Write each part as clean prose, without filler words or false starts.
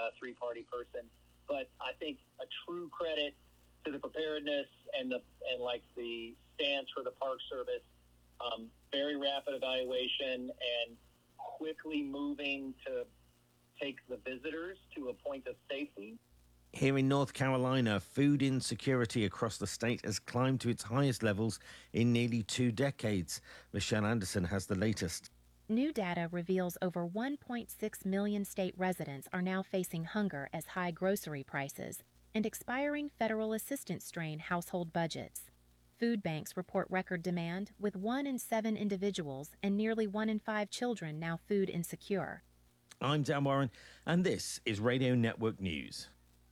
three-party person. But I think a true credit to the preparedness and the stance for the Park Service, very rapid evaluation and quickly moving to take the visitors to a point of safety. Here in North Carolina, food insecurity across the state has climbed to its highest levels in nearly 2 decades. Michelle Anderson has the latest. New data reveals over 1.6 million state residents are now facing hunger as high grocery prices and expiring federal assistance strain household budgets. Food banks report record demand, with 1 in 7 individuals and nearly 1 in 5 children now food insecure. I'm Dan Warren, and this is Radio Network News.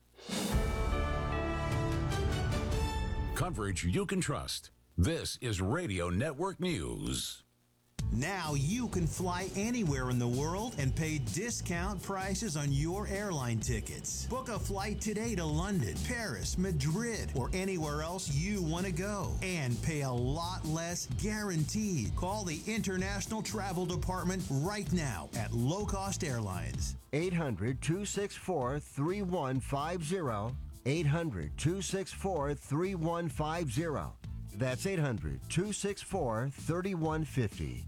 Coverage you can trust. This is Radio Network News. Now you can fly anywhere in the world and pay discount prices on your airline tickets. Book a flight today to London, Paris, Madrid, or anywhere else you want to go and pay a lot less guaranteed. Call the International Travel Department right now at Low Cost Airlines. 800-264-3150. 800-264-3150. That's 800-264-3150.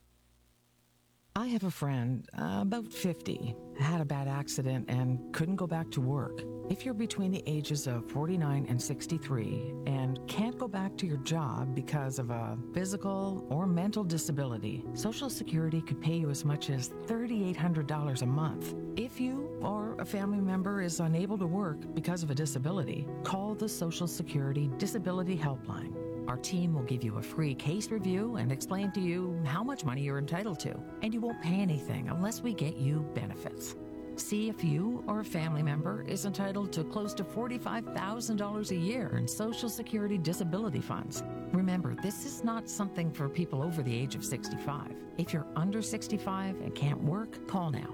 I have a friend, about 50, had a bad accident and couldn't go back to work. If you're between the ages of 49 and 63 and can't go back to your job because of a physical or mental disability, Social Security could pay you as much as $3,800 a month. If you or a family member is unable to work because of a disability, call the Social Security Disability Helpline. Our team will give you a free case review and explain to you how much money you're entitled to, and you won't pay anything unless we get you benefits. See if you or a family member is entitled to close to $45,000 a year in Social Security disability funds. Remember, this is not something for people over the age of 65. If you're under 65 and can't work, call now.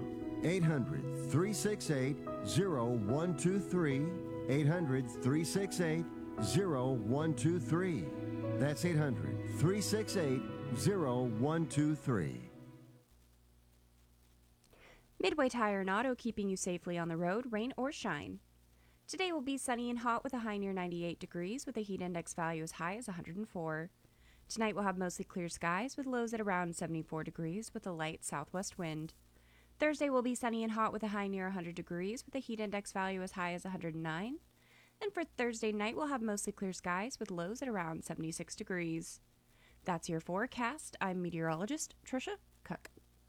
800-368-0123. 800-368-0123. That's 800-368-0123. Midway Tire and Auto, keeping you safely on the road, rain or shine. Today will be sunny and hot with a high near 98 degrees with a heat index value as high as 104. Tonight we'll have mostly clear skies with lows at around 74 degrees with a light southwest wind. Thursday will be sunny and hot with a high near 100 degrees with a heat index value as high as 109. And for Thursday night, we'll have mostly clear skies with lows at around 76 degrees. That's your forecast. I'm meteorologist Trisha Cook.